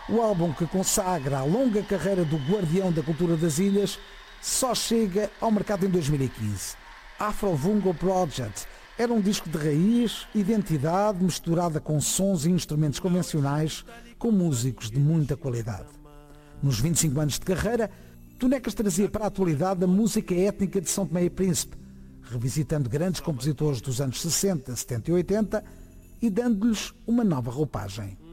O álbum que consagra a longa carreira do guardião da cultura das ilhas só chega ao mercado em 2015. Afro-Vungo Project era um disco de raiz, identidade misturada com sons e instrumentos convencionais, com músicos de muita qualidade. Nos 25 anos de carreira, Tonecas trazia para a atualidade a música étnica de São Tomé e Príncipe, revisitando grandes compositores dos anos 60, 70 e 80 e dando-lhes uma nova roupagem.